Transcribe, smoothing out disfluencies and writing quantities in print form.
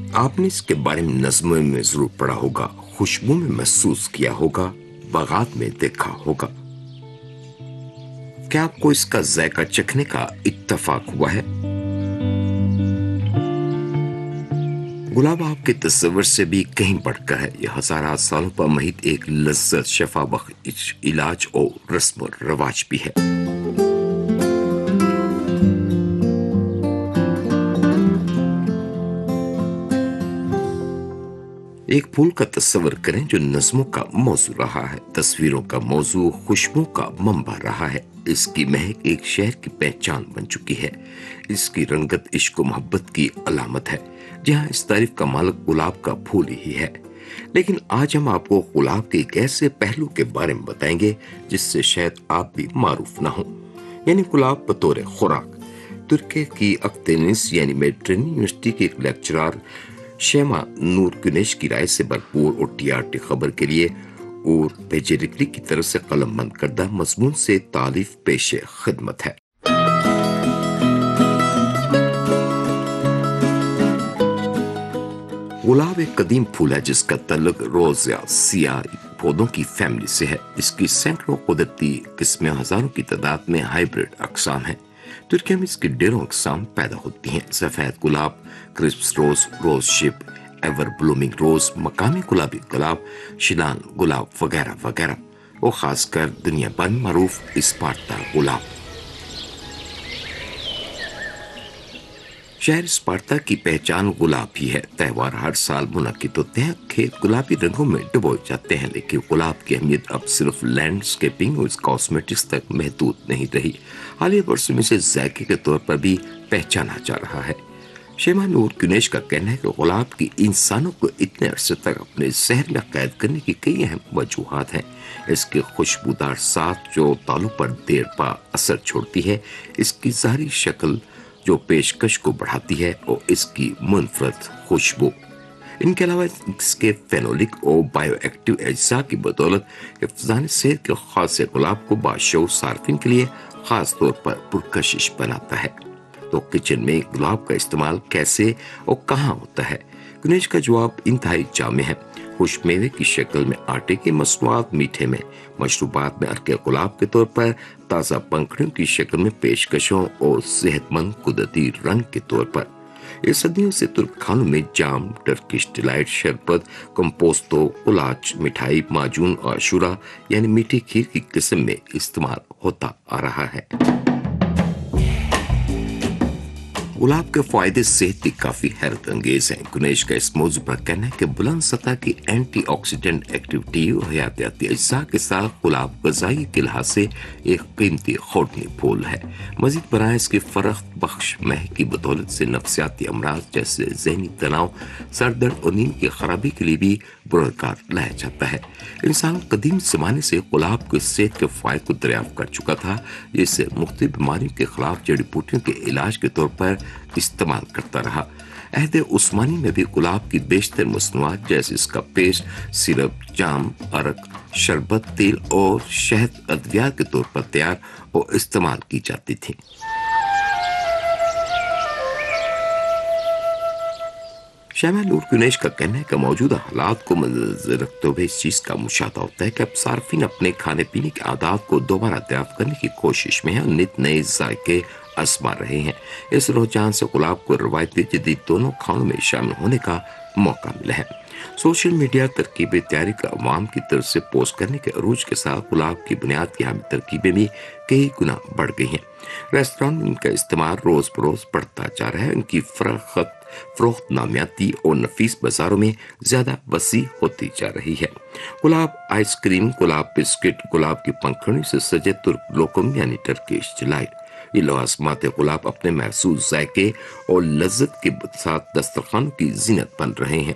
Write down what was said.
आपने इसके बारे में नज़्मों में जरूर पढ़ा होगा, खुशबू में महसूस किया होगा, बागात में देखा होगा। क्या आपको इसका जायका चखने का इत्तेफाक हुआ है? गुलाब आपके तस्वर से भी कहीं बढ़कर है। यह हजारों सालों पर महित एक लज्जत, शफा बख्श इलाज और रस्म रवाज भी है। एक फूल का तस्वर करें जो नज़्मों का मौजू रहा है, तस्वीरों का मौजू, खुशबू का मंबा रहा है। इसकी महक एक शहर की पहचान बन चुकी है। इसकी रंगत इश्क व मोहब्बत की अलामत है। जहाँ इस तारीफ का मालिक गुलाब का फूल ही है। लेकिन आज हम आपको गुलाब के एक ऐसे पहलू के बारे में बताएंगे जिससे शायद आप भी मारूफ ना हो, यानी गुलाब बतौर खुराक। तुर्की की अक्तेनिस यानी मेडिटेरेनियन यूनिवर्सिटी के एक लेक्चरर शेमा नूर गुनेश की राय से भरपूर और टीआरटी खबर के लिए और पेजेरिकली की तरफ से कलम बंद करदा मजमून से तारीफ पेश खिदमत है। गुलाब एक कदीम फूल है जिसका तल्लुक रोज या सिया पौधों की फैमिली से है। इसकी सैकड़ों कुदरती किस्में, हजारों की तादाद में हाइब्रिड अकसाम हैं। तुर्की में इसकी ढेरों अकसाम पैदा होती हैं। सफेद गुलाब, क्रिस्प रोज, रोज शिप, एवर ब्लूमिंग रोज, मकामी गुलाबी गुलाब, शिलान गुलाब वगैरह वगैरह, और खासकर दुनिया भर में मरूफ स्पार्टा गुलाब। शहर स्पार्ता की पहचान गुलाब ही है। त्योहार हर साल मुनक्किद होते हैं, खेत गुलाबी रंगों में डुबोए जाते हैं, लेकिन गुलाब की अहमियत अब सिर्फ लैंडस्केपिंग और कॉस्मेटिक्स तक महदूद नहीं रही। हालिया वर्षों में इसे जायके के तौर पर भी पहचाना जा रहा है। शेमा नूर गुनेश का कहना है कि गुलाब की इंसानों को इतने अरसे तक अपने जहर में कैद करने की कई अहम वजूहात हैं। इसकी खुशबूदार साथ जो तालों पर देर पा असर छोड़ती है, इसकी ज़ाहिरी शक्ल जो पेशकश को बढ़ाती है, और इसकी मुनफरद खुशबू। इनके अलावा इसके फेनोलिक और बायोएक्टिव अज्जा की बदौलत हिफ्ज़ान सेहत के खास गुलाब को बादशाह सार्फिन के लिए खास तौर पर पुरकशिश बनाता है। तो किचन में गुलाब का इस्तेमाल कैसे और कहाँ होता है? गुनेश का जवाब इंतहाई जामे है। खुश मेवे की शक्ल में आटे की मसनूआत, मीठे में मशरूबात में अर्के गुलाब के तौर पर, ताज़ा पंखड़ियों की शक्ल में पेशकशों और सेहतमंद कुदरती रंग के तौर पर। इस सदियों से तुर्क खानों में जाम, टर्किश डिलाइट, शरबत, कंपोस्तो, गुलाच, मिठाई, माजून और आशूरा यानी मीठी खीर की किस्म में इस्तेमाल होता आ रहा है। गुलाब के फायदे सेहत की काफी हैरत अंगेज हैं। गुनेश का इस मौजू पर कहना है कि बुलंद सतह की एंटीऑक्सीडेंट एक्टिविटी और हयातियाती अज्जा के साथ गुलाब गजाई के लिहाज से एक कीमती खोटनी फूल है। मजीद बराए इसकी फरख्त बख्श महक की बदौलत से नफ्सियाती अमराज जैसे जहनी तनाव, सर दर्द और नींद की खराबी के लिए भी पुरस्कार लाया जाता है। इंसान कदीम जमाने से गुलाब के सेहत के फायदे को दरियाफ्त कर चुका था, जिससे मुख्तलिफ बीमारियों के खिलाफ जड़ी बूटियों के इलाज के तौर पर इस्तेमाल करता रहा। अहदे उस्मानी में भी गुलाब की बेशतर मसनूआत जैसे इसका पेस्ट, सिरप, जाम, अरक, शरबत, तेल और शहद अद्वियात के तौर पर तैयार और इस्तेमाल की जाती थी। शेमा नूर गुनेश का कहना है कि मौजूदा हालात को मद्देनजर रखते हुए इस चीज का मुशाहदा होता है कि अब सार्फिन अपने खाने पीने के आदात को दोबारा दरियाफ्त करने की कोशिश में है और नित नए जायके आजमा रहे हैं। इस रुझान से गुलाब को रवायती जदीद दोनों खानों में शामिल होने का मौका मिला है। सोशल मीडिया तरकीबें तैयारी का अवाम की तरफ से पोस्ट करने के अरूज के साथ गुलाब की बुनियाद की हामी तरकीबें भी कई गुना बढ़ गई हैं। रेस्टोरेंट में इनका इस्तेमाल रोज बरोज बढ़ता जा रहा है। इनकी फरोख्त नामियाती और नफीस बाजारों में ज्यादा वसी होती जा रही है। गुलाब आइसक्रीम, गुलाब बिस्किट, गुलाब की पंखुड़ी से सजे तुर्क लोकम यानी टर्किश डिलाइट, ये लवाजमात गुलाब अपने महसूस जायके और लज्जत के साथ दस्तरखानों की जीनत बन रहे हैं।